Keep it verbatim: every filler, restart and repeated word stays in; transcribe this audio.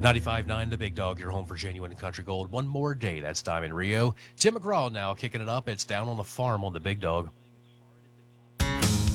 ninety-five point nine The Big Dog, your home for genuine country gold. One more day. That's Diamond Rio. Tim McGraw now kicking it up. It's down on the farm on the Big Dog.